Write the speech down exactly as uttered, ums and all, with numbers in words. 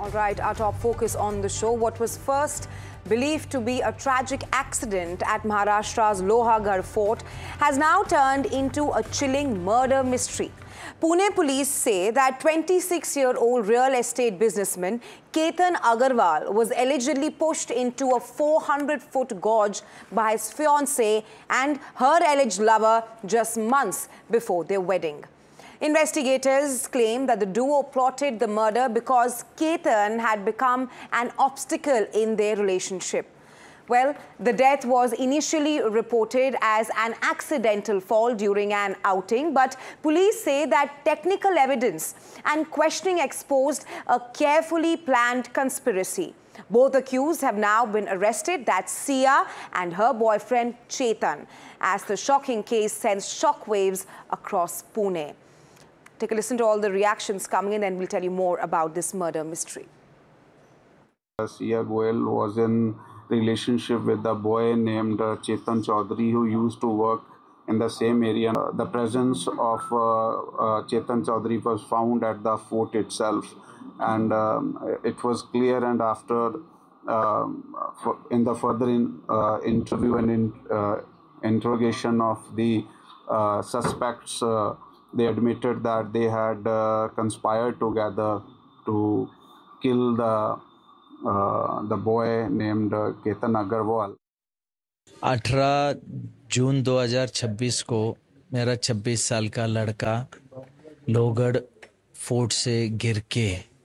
All right, our top focus on the show. What was first believed to be a tragic accident at Maharashtra's Lohagarh fort has now turned into a chilling murder mystery. Pune police say that twenty-six-year-old real estate businessman Ketan Agarwal was allegedly pushed into a four hundred foot gorge by his fiancée and her alleged lover just months before their wedding. Investigators claim that the duo plotted the murder because Ketan had become an obstacle in their relationship. Well, the death was initially reported as an accidental fall during an outing, but police say that technical evidence and questioning exposed a carefully planned conspiracy. Both accused have now been arrested, that's Sia and her boyfriend Chetan, as the shocking case sends shockwaves across Pune. Take a listen to all the reactions coming in and we'll tell you more about this murder mystery. Sia Goel was in relationship with a boy named uh, Chetan Chaudhary, who used to work in the same area. Uh, the presence of uh, uh, Chetan Chaudhary was found at the fort itself, and um, it was clear. And after um, for, in the further in, uh, interview and in, uh, interrogation of the uh, suspects, uh, they admitted that they had uh, conspired together to kill the uh, the boy named uh, Ketan Agarwal. अठारह जून दो हज़ार छब्बीस को मेरा छब्बीस साल का लड़का लोहगढ़ फोर्ट से गिर के